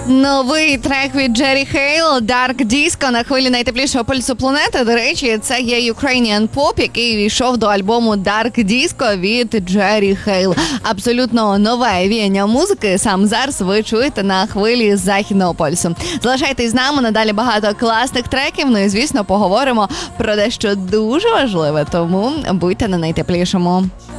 Новий трек від Джері Хейл «Dark Disco» на хвилі найтеплішого пульсу планети. До речі, це є Ukrainian Pop, який війшов до альбому «Dark Disco» від Джері Хейл. Абсолютно нове віяння музики сам зараз ви чуєте на хвилі західного пульсу. Залишайтесь з нами, надалі багато класних треків. Ну і, звісно, поговоримо про дещо дуже важливе, тому будьте на найтеплішому.